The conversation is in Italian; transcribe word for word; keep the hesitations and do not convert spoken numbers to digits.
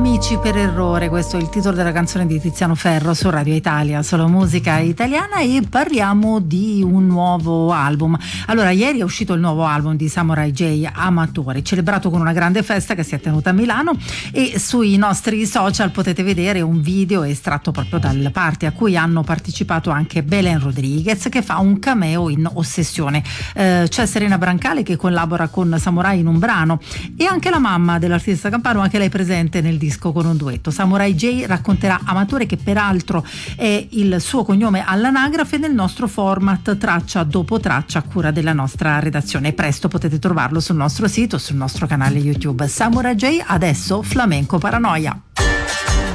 Amici per errore, questo è il titolo della canzone di Tiziano Ferro su Radio Italia, solo musica italiana, e parliamo di un nuovo album. Allora, ieri è uscito il nuovo album di Samurai J, Amatore, celebrato con una grande festa che si è tenuta a Milano, e sui nostri social potete vedere un video estratto proprio dal party a cui hanno partecipato anche Belen Rodriguez, che fa un cameo in Ossessione. Eh, c'è Serena Brancale che collabora con Samurai in un brano, e anche la mamma dell'artista campano, anche lei presente nel disco con un duetto. Samurai J racconterà Amatore, che peraltro è il suo cognome all'anagrafe, nel nostro format traccia dopo traccia a cura della nostra redazione. Presto potete trovarlo sul nostro sito, sul nostro canale YouTube. Samurai J, adesso Flamenco Paranoia.